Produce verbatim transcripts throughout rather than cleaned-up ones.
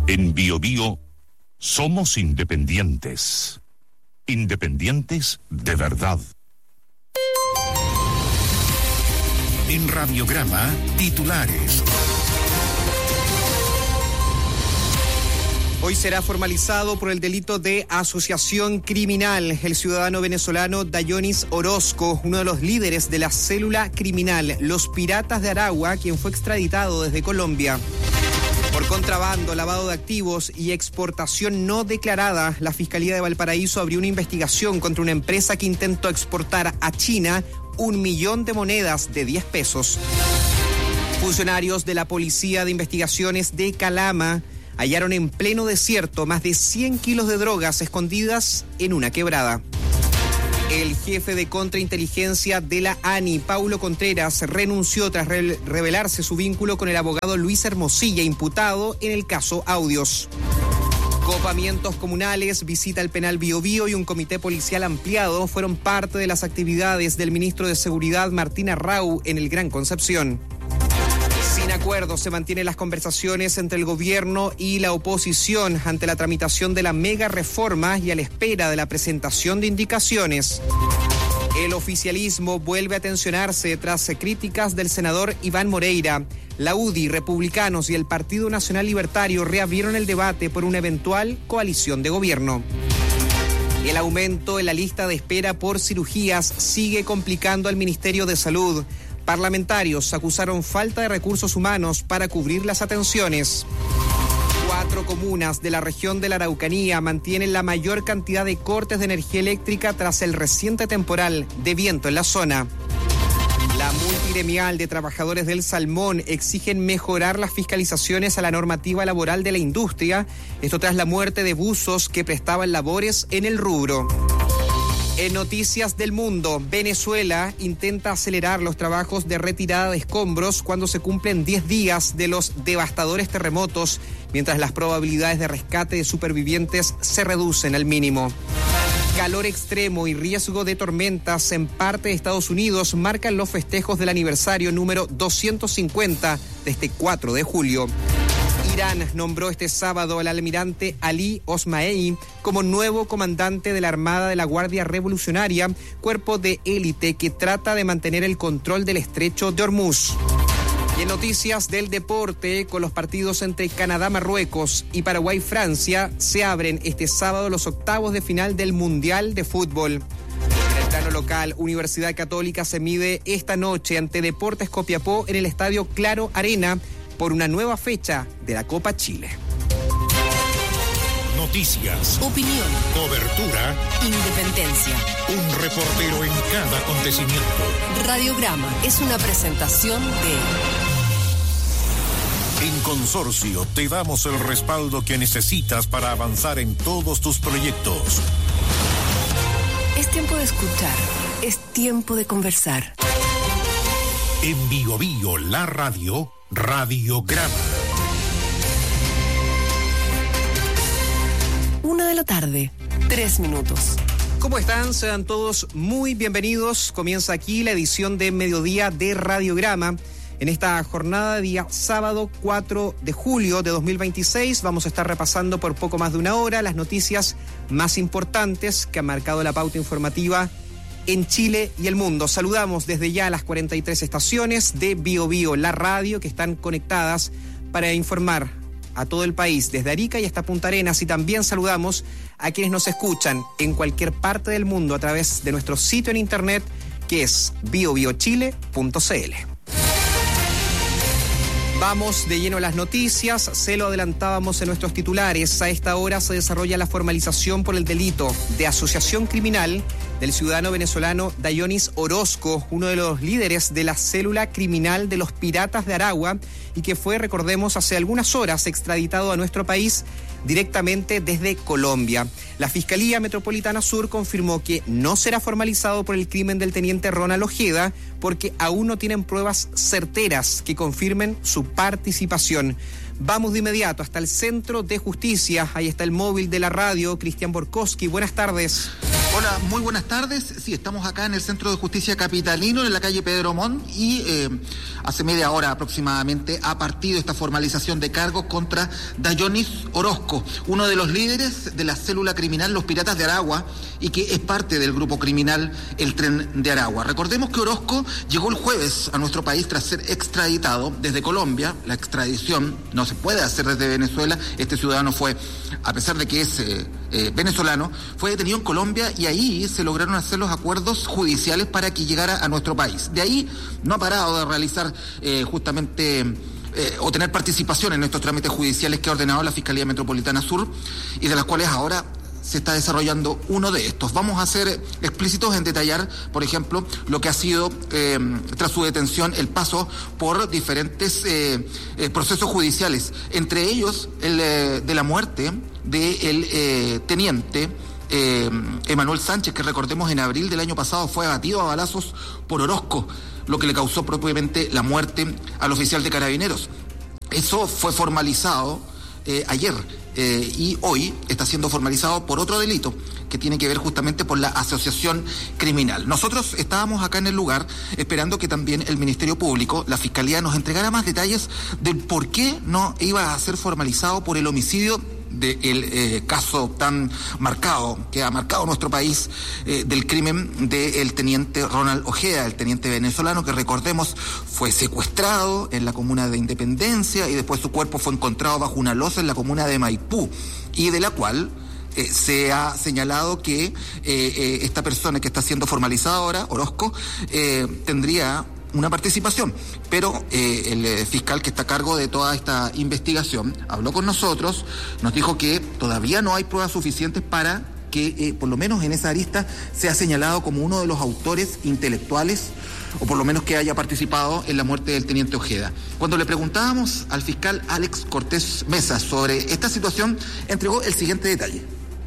En Bio Bio somos independientes. Independientes de verdad. En Radiograma, titulares. Hoy será formalizado por el delito de asociación criminal el ciudadano venezolano Dayonis Orozco, uno de los líderes de la célula criminal Los Piratas de Aragua, quien fue extraditado desde Colombia. Por contrabando, lavado de activos y exportación no declarada, la Fiscalía de Valparaíso abrió una investigación contra una empresa que intentó exportar a China un millón de monedas de diez pesos. Funcionarios de la Policía de Investigaciones de Calama hallaron en pleno desierto más de cien kilos de drogas escondidas en una quebrada. El jefe de contrainteligencia de la A N I, Paulo Contreras, renunció tras re- revelarse su vínculo con el abogado Luis Hermosilla, imputado en el caso Audios. Copamientos comunales, visita al penal Bio Bio y un comité policial ampliado fueron parte de las actividades del ministro de Seguridad Martín Arrau en el Gran Concepción. Sin acuerdo se mantienen las conversaciones entre el gobierno y la oposición ante la tramitación de la mega reforma y a la espera de la presentación de indicaciones. El oficialismo vuelve a tensionarse tras críticas del senador Iván Moreira. La U D I, Republicanos y el Partido Nacional Libertario reabrieron el debate por una eventual coalición de gobierno. El aumento en la lista de espera por cirugías sigue complicando al Ministerio de Salud. Parlamentarios acusaron falta de recursos humanos para cubrir las atenciones. Cuatro comunas de la región de la Araucanía mantienen la mayor cantidad de cortes de energía eléctrica tras el reciente temporal de viento en la zona. La multigremial de trabajadores del salmón exigen mejorar las fiscalizaciones a la normativa laboral de la industria, esto tras la muerte de buzos que prestaban labores en el rubro. En noticias del mundo, Venezuela intenta acelerar los trabajos de retirada de escombros cuando se cumplen diez días de los devastadores terremotos, mientras las probabilidades de rescate de supervivientes se reducen al mínimo. Calor extremo y riesgo de tormentas en parte de Estados Unidos marcan los festejos del aniversario número doscientos cincuenta de este cuatro de julio. Irán nombró este sábado al almirante Ali Osmaei como nuevo comandante de la Armada de la Guardia Revolucionaria, cuerpo de élite que trata de mantener el control del estrecho de Hormuz. Y en noticias del deporte, con los partidos entre Canadá-Marruecos y Paraguay-Francia, se abren este sábado los octavos de final del Mundial de Fútbol. En el plano local, Universidad Católica se mide esta noche ante Deportes Copiapó en el Estadio Claro Arena por una nueva fecha de la Copa Chile. Noticias, opinión, cobertura, independencia. Un reportero en cada acontecimiento. Radiograma es una presentación de... En Consorcio te damos el respaldo que necesitas para avanzar en todos tus proyectos. Es tiempo de escuchar, es tiempo de conversar. En Bio Bio, la radio, Radiograma. Una de la tarde, tres minutos. ¿Cómo están? Sean todos muy bienvenidos. Comienza aquí la edición de Mediodía de Radiograma. En esta jornada de día sábado cuatro de julio de dos mil veintiséis vamos a estar repasando por poco más de una hora las noticias más importantes que han marcado la pauta informativa en Chile y el mundo. Saludamos desde ya a las cuarenta y tres estaciones de Bio Bio, la radio, que están conectadas para informar a todo el país, desde Arica y hasta Punta Arenas, y también saludamos a quienes nos escuchan en cualquier parte del mundo a través de nuestro sitio en internet, que es bio bio chile punto c l. Vamos de lleno a las noticias, se lo adelantábamos en nuestros titulares. A esta hora se desarrolla la formalización por el delito de asociación criminal del ciudadano venezolano Dayonis Orozco, uno de los líderes de la célula criminal de los Piratas de Aragua y que fue, recordemos, hace algunas horas extraditado a nuestro país directamente desde Colombia. La Fiscalía Metropolitana Sur confirmó que no será formalizado por el crimen del teniente Ronald Ojeda porque aún no tienen pruebas certeras que confirmen su participación. Vamos de inmediato hasta el Centro de Justicia. Ahí está el móvil de la radio, Cristian Borkowski. Buenas tardes. Hola, muy buenas tardes. Sí, estamos acá en el Centro de Justicia Capitalino, en la calle Pedro Montt, y eh, hace media hora aproximadamente ha partido esta formalización de cargos contra Dayonis Orozco, uno de los líderes de la célula criminal Los Piratas de Aragua y que es parte del grupo criminal El Tren de Aragua. Recordemos que Orozco llegó el jueves a nuestro país tras ser extraditado desde Colombia. La extradición no se puede hacer desde Venezuela. Este ciudadano fue, a pesar de que es eh, eh, venezolano, fue detenido en Colombia y ahí se lograron hacer los acuerdos judiciales para que llegara a nuestro país. De ahí no ha parado de realizar eh, justamente eh, o tener participación en estos trámites judiciales que ha ordenado la Fiscalía Metropolitana Sur y de las cuales ahora se está desarrollando uno de estos. Vamos a ser explícitos en detallar, por ejemplo, lo que ha sido, eh, tras su detención, el paso por diferentes eh, eh, procesos judiciales, entre ellos el eh, de la muerte del eh, teniente eh, Emanuel Sánchez, que recordemos en abril del año pasado fue abatido a balazos por Orozco, lo que le causó propiamente la muerte al oficial de Carabineros. Eso fue formalizado eh, ayer. Eh, y hoy está siendo formalizado por otro delito que tiene que ver justamente por la asociación criminal. Nosotros estábamos acá en el lugar esperando que también el Ministerio Público, la Fiscalía, nos entregara más detalles del por qué no iba a ser formalizado por el homicidio del eh, caso tan marcado, que ha marcado nuestro país, eh, del crimen del teniente Ronald Ojeda, el teniente venezolano que, recordemos, fue secuestrado en la comuna de Independencia y después su cuerpo fue encontrado bajo una losa en la comuna de Maipú, y de la cual Eh, se ha señalado que eh, eh, esta persona que está siendo formalizada ahora, Orozco, eh, tendría una participación, pero eh, el eh, fiscal que está a cargo de toda esta investigación habló con nosotros, nos dijo que todavía no hay pruebas suficientes para que eh, por lo menos en esa arista sea señalado como uno de los autores intelectuales, o por lo menos que haya participado en la muerte del teniente Ojeda. Cuando le preguntábamos al fiscal Alex Cortés Mesa sobre esta situación, entregó el siguiente detalle.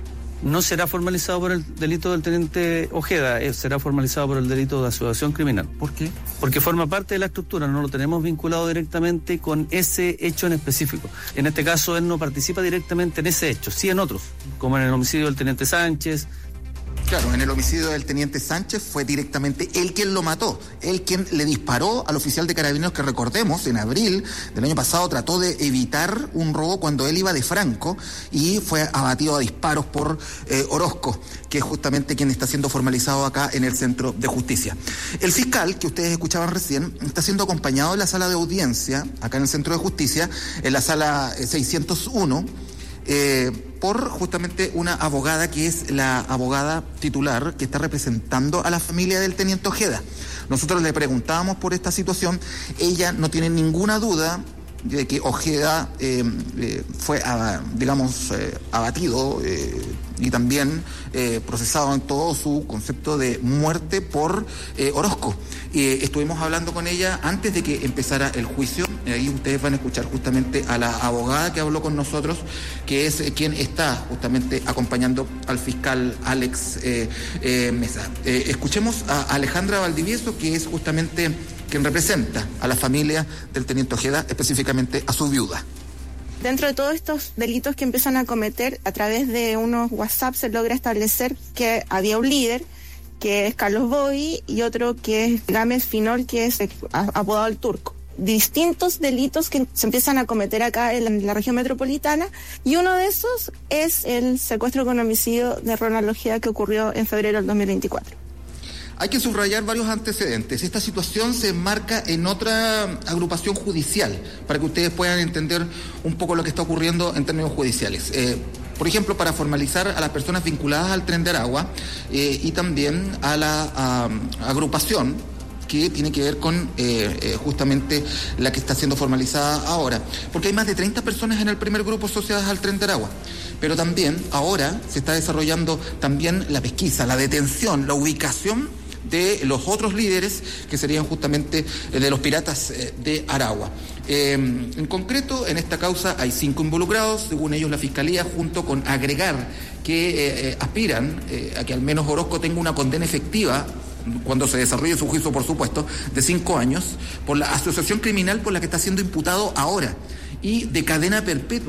No será formalizado por el delito del teniente Ojeda, eh, será formalizado por el delito de asociación criminal. ¿Por qué? Porque forma parte de la estructura, no lo tenemos vinculado directamente con ese hecho en específico. En este caso, él no participa directamente en ese hecho, sí en otros, como en el homicidio del teniente Sánchez. Claro, en el homicidio del teniente Sánchez fue directamente él quien lo mató, él quien le disparó al oficial de Carabineros que, recordemos, en abril del año pasado trató de evitar un robo cuando él iba de franco y fue abatido a disparos por eh, Orozco, que es justamente quien está siendo formalizado acá en el Centro de Justicia. El fiscal, que ustedes escuchaban recién, está siendo acompañado en la sala de audiencia, acá en el Centro de Justicia, en la sala seiscientos uno, Eh, por justamente una abogada que es la abogada titular que está representando a la familia del teniente Ojeda. Nosotros le preguntábamos por esta situación, ella no tiene ninguna duda de que Ojeda eh, eh, fue, a, digamos, eh, abatido eh, y también eh, procesado en todo su concepto de muerte por eh, Orozco. Eh, estuvimos hablando con ella antes de que empezara el juicio. Ahí ustedes van a escuchar justamente a la abogada que habló con nosotros, que es eh, quien está justamente acompañando al fiscal Alex eh, eh, Mesa. Eh, escuchemos a Alejandra Valdivieso, que es justamente quien representa a la familia del teniente Ojeda, específicamente a su viuda. Dentro de todos estos delitos que empiezan a cometer, a través de unos WhatsApp se logra establecer que había un líder, que es Carlos Boy, y otro que es Gámez Finol, que es apodado el Turco. Distintos delitos que se empiezan a cometer acá en la, en la región metropolitana, y uno de esos es el secuestro con homicidio de Ronald Ojeda, que ocurrió en febrero del dos mil veinticuatro. Hay que subrayar varios antecedentes. Esta situación se enmarca en otra agrupación judicial, para que ustedes puedan entender un poco lo que está ocurriendo en términos judiciales. Eh, por ejemplo, para formalizar a las personas vinculadas al Tren de Aragua eh, y también a la a, agrupación que tiene que ver con eh, eh, justamente la que está siendo formalizada ahora. Porque hay más de treinta personas en el primer grupo asociadas al Tren de Aragua. Pero también ahora se está desarrollando también la pesquisa, la detención, la ubicación de los otros líderes que serían justamente de los piratas de Aragua. Eh, en concreto, en esta causa hay cinco involucrados, según ellos la Fiscalía, junto con agregar que eh, aspiran eh, a que al menos Orozco tenga una condena efectiva, cuando se desarrolle su juicio, por supuesto, de cinco años, por la asociación criminal por la que está siendo imputado ahora, y de cadena perpetua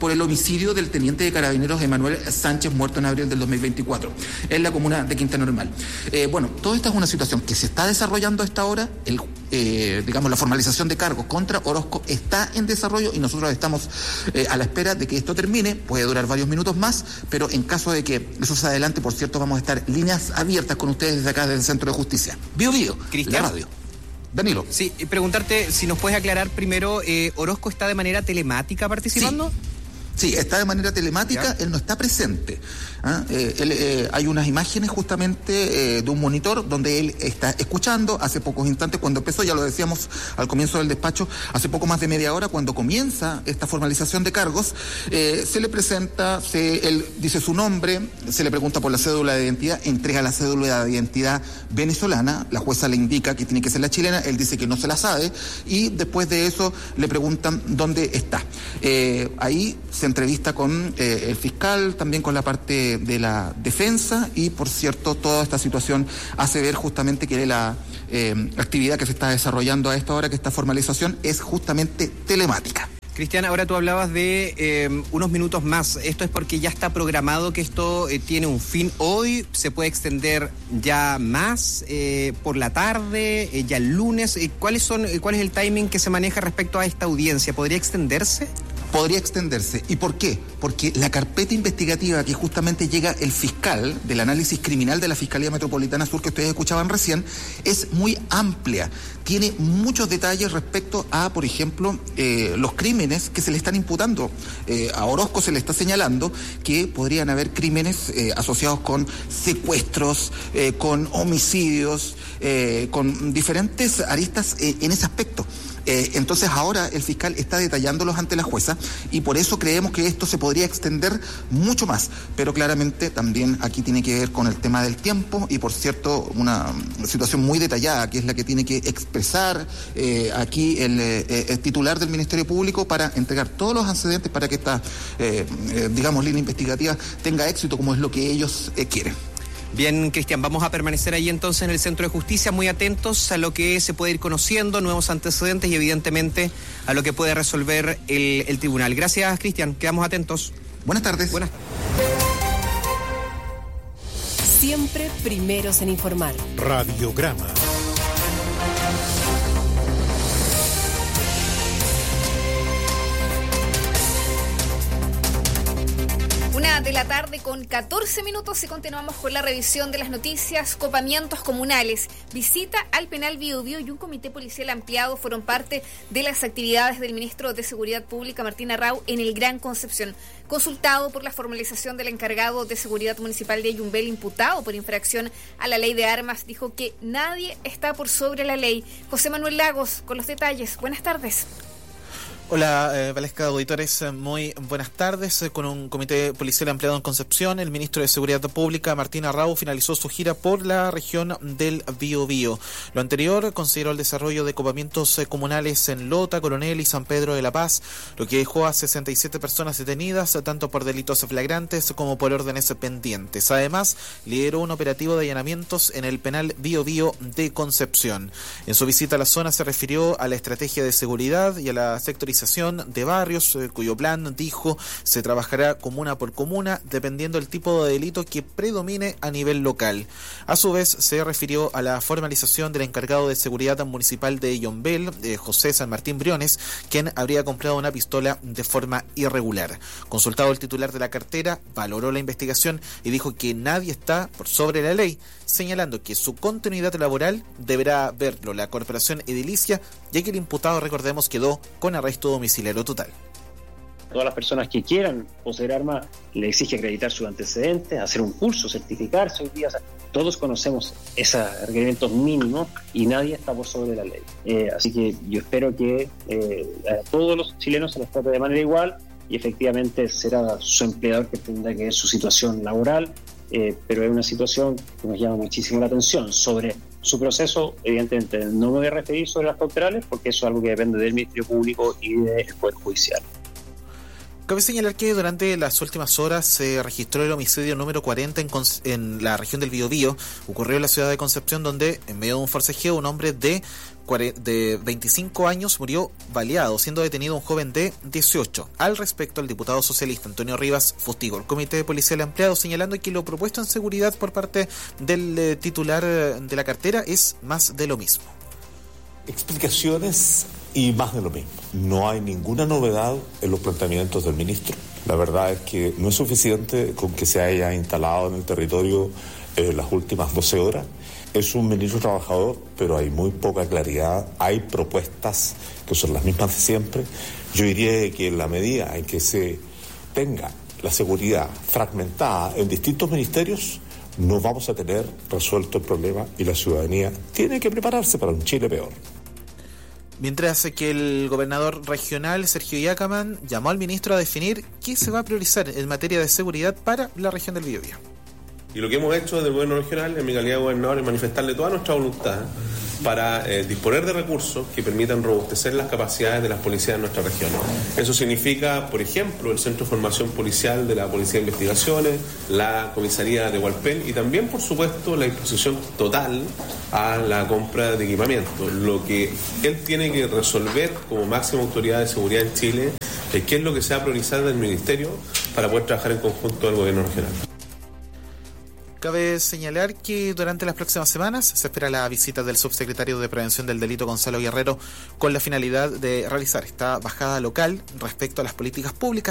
por el homicidio del teniente de carabineros Emanuel Sánchez, muerto en abril del dos mil veinticuatro, en la comuna de Quinta Normal. Eh, bueno, toda esta es una situación que se está desarrollando a esta hora. El, eh, digamos, la formalización de cargos contra Orozco está en desarrollo y nosotros estamos eh, a la espera de que esto termine. Puede durar varios minutos más, pero en caso de que eso se adelante, por cierto, vamos a estar líneas abiertas con ustedes desde acá, desde el Centro de Justicia. Bio Bio, la radio. Danilo. Sí, preguntarte si nos puedes aclarar primero, eh, ¿Orozco está de manera telemática participando? Sí. Sí, está de manera telemática, ¿ya? Él no está presente. ¿Ah? Eh, él, eh, hay unas imágenes justamente eh, de un monitor donde él está escuchando. Hace pocos instantes, cuando empezó, ya lo decíamos al comienzo del despacho, hace poco más de media hora, cuando comienza esta formalización de cargos, eh, se le presenta, se, él dice su nombre, se le pregunta por la cédula de identidad, entrega la cédula de identidad venezolana, la jueza le indica que tiene que ser la chilena, él dice que no se la sabe, y después de eso le preguntan dónde está. Eh, ahí se entrevista con eh, el fiscal, también con la parte de la defensa, y por cierto toda esta situación hace ver justamente que la eh, actividad que se está desarrollando a esta hora, que esta formalización es justamente telemática. Cristian, ahora tú hablabas de eh, unos minutos más. ¿Esto es porque ya está programado que esto eh, tiene un fin hoy? ¿Se puede extender ya más eh, por la tarde, eh, ya el lunes? Eh, ¿Cuáles son, eh, ¿Cuál es el timing que se maneja respecto a esta audiencia? ¿Podría extenderse? Podría extenderse. ¿Y por qué? Porque la carpeta investigativa que justamente llega el fiscal del análisis criminal de la Fiscalía Metropolitana Sur, que ustedes escuchaban recién, es muy amplia. Tiene muchos detalles respecto a, por ejemplo, eh, los crímenes que se le están imputando. Eh, a Orozco se le está señalando que podrían haber crímenes eh, asociados con secuestros, eh, con homicidios, eh, con diferentes aristas eh, en ese aspecto. Eh, entonces ahora el fiscal está detallándolos ante la jueza y por eso creemos que esto se podría extender mucho más, pero claramente también aquí tiene que ver con el tema del tiempo y por cierto una situación muy detallada que es la que tiene que expresar eh, aquí el, eh, el titular del Ministerio Público para entregar todos los antecedentes para que esta eh, eh, digamos línea investigativa tenga éxito como es lo que ellos eh, quieren. Bien, Cristian, vamos a permanecer ahí entonces en el Centro de Justicia, muy atentos a lo que se puede ir conociendo, nuevos antecedentes y evidentemente a lo que puede resolver el, el tribunal. Gracias, Cristian, quedamos atentos. Buenas tardes. Buenas. Siempre primeros en informar. Radiograma. Una de la tarde con catorce minutos y continuamos con la revisión de las noticias. Copamientos comunales, visita al penal Bio Bio y un comité policial ampliado fueron parte de las actividades del ministro de Seguridad Pública, Martín Arrau, en el Gran Concepción. Consultado por la formalización del encargado de Seguridad Municipal de Ayumbel, imputado por infracción a la ley de armas, dijo que nadie está por sobre la ley. José Manuel Lagos, con los detalles. Buenas tardes. Hola, eh, Valesca, auditores, eh, muy buenas tardes. Eh, con un comité policial ampliado en Concepción, el ministro de Seguridad Pública, Martín Arrau, finalizó su gira por la región del Bio Bio. Lo anterior consideró el desarrollo de copamientos eh, comunales en Lota, Coronel y San Pedro de la Paz, lo que dejó a sesenta y siete personas detenidas, eh, tanto por delitos flagrantes como por órdenes pendientes. Además, lideró un operativo de allanamientos en el penal Bio Bio de Concepción. En su visita a la zona se refirió a la estrategia de seguridad y a la sectorización de barrios, eh, cuyo plan, dijo, se trabajará comuna por comuna, dependiendo del tipo de delito que predomine a nivel local. A su vez, se refirió a la formalización del encargado de seguridad municipal de Ayumbel, eh, José San Martín Briones, quien habría comprado una pistola de forma irregular. Consultado el titular de la cartera, valoró la investigación y dijo que nadie está por sobre la ley, señalando que su continuidad laboral deberá verlo la corporación edilicia, ya que el imputado, recordemos, quedó con arresto domiciliario total. Todas las personas que quieran poseer armas le exige acreditar sus antecedentes, hacer un curso, certificarse hoy día. O sea, todos conocemos esos requerimientos mínimos y nadie está por sobre la ley. Eh, así que yo espero que eh, a todos los chilenos se les trate de manera igual y efectivamente será su empleador que tendrá que ver su situación laboral, eh, pero es una situación que nos llama muchísimo la atención. Sobre su proceso, evidentemente no me voy a referir sobre las cauterales porque eso es algo que depende del Ministerio Público y del Poder Judicial. Cabe señalar que durante las últimas horas se registró el homicidio número cuarenta en, en la región del Biobío. Ocurrió en la ciudad de Concepción, donde en medio de un forcejeo un hombre de, de veinticinco años murió baleado, siendo detenido un joven de dieciocho. Al respecto, el diputado socialista Antonio Rivas fustigó el comité policial ampliado, señalando que lo propuesto en seguridad por parte del eh, titular de la cartera es más de lo mismo. Explicaciones y más de lo mismo. No hay ninguna novedad en los planteamientos del ministro. La verdad es que no es suficiente con que se haya instalado en el territorio eh, las últimas doce horas. Es un ministro trabajador, pero hay muy poca claridad. Hay propuestas que son las mismas de siempre. Yo diría que en la medida en que se tenga la seguridad fragmentada en distintos ministerios, no vamos a tener resuelto el problema y la ciudadanía tiene que prepararse para un Chile peor. Mientras que el gobernador regional, Sergio Yacaman, llamó al ministro a definir qué se va a priorizar en materia de seguridad para la región del Biobío. Y lo que hemos hecho desde el gobierno regional, en mi calidad de gobernador, es manifestarle toda nuestra voluntad para eh, disponer de recursos que permitan robustecer las capacidades de las policías en nuestra región. Eso significa, por ejemplo, el Centro de Formación Policial de la Policía de Investigaciones, la Comisaría de Hualpén y también, por supuesto, la disposición total a la compra de equipamiento. Lo que él tiene que resolver como máxima autoridad de seguridad en Chile es qué es lo que se va a priorizar del Ministerio para poder trabajar en conjunto del gobierno regional. Cabe señalar que durante las próximas semanas se espera la visita del subsecretario de Prevención del Delito, Gonzalo Guerrero, con la finalidad de realizar esta bajada local respecto a las políticas públicas